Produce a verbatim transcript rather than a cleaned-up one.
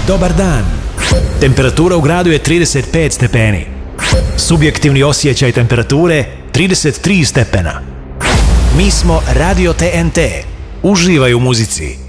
Dobar dan. Temperatura u gradu je trideset pet stepeni. Subjektivni osjećaj temperature trideset tri stepena. Mi smo Radio T N T. Uživaj u muzici.